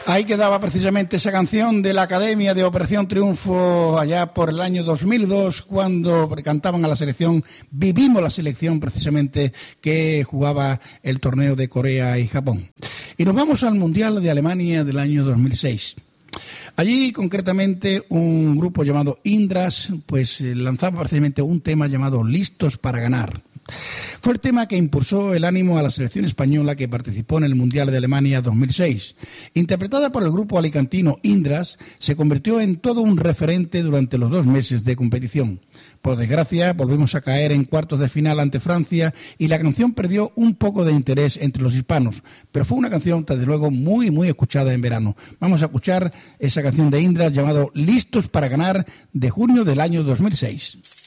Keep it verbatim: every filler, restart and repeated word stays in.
Ahí quedaba precisamente esa canción de la Academia de Operación Triunfo allá por el año dos mil dos, cuando cantaban a la selección, vivimos la selección precisamente que jugaba el torneo de Corea y Japón. Y nos vamos al Mundial de Alemania del año dos mil seis. Allí, concretamente, un grupo llamado Indras, pues lanzaba precisamente un tema llamado Listos para Ganar. Fue el tema que impulsó el ánimo a la selección española que participó en el Mundial de Alemania dos mil seis. Interpretada por el grupo alicantino Indras, se convirtió en todo un referente durante los dos meses de competición. Por desgracia, volvimos a caer en cuartos de final ante Francia y la canción perdió un poco de interés entre los hispanos, pero fue una canción, desde luego, muy, muy escuchada en verano. Vamos a escuchar esa canción de Indras llamado Listos para Ganar, de junio del año dos mil seis.